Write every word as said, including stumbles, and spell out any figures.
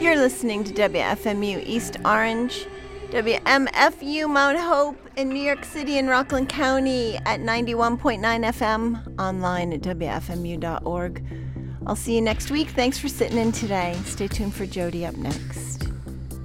You're listening to W F M U East Orange, W M F U Mount Hope in New York City and Rockland County at ninety-one point nine F M, online at W F M U dot org. I'll see you next week. Thanks for sitting in today. Stay tuned for Jody up next.